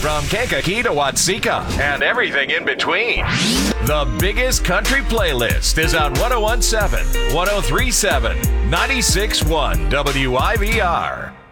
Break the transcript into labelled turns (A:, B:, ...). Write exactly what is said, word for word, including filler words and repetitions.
A: from Kankakee to Watseka and everything in between. The biggest country playlist is on one oh one point seven, one oh three point seven, ninety-six point one W I V R.